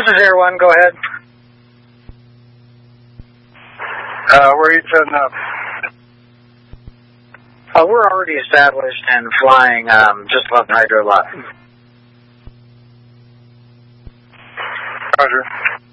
is Air One. Go ahead. Where are you setting up? We're already established and flying just above Hydro Lot. Roger.